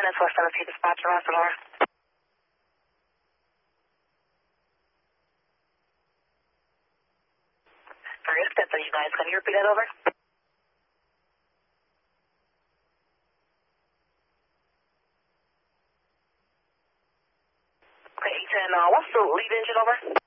that's West Tennessee dispatcher, Rosalora. Very expensive, you guys. Can you repeat that over? Okay, 810, what's the lead engine over?